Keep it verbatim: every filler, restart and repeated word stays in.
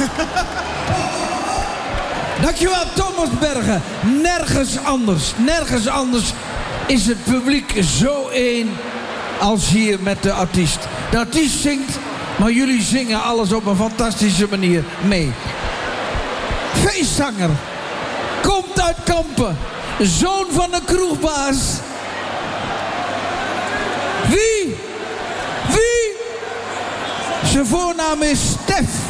Dankjewel, Thomas Bergen. Nergens anders, nergens anders is het publiek zo één als hier met de artiest. De artiest zingt, maar jullie zingen alles op een fantastische manier mee. Feestzanger. Komt uit Kampen. Zoon van een kroegbaas. Wie? Wie? Zijn voornaam is Stef.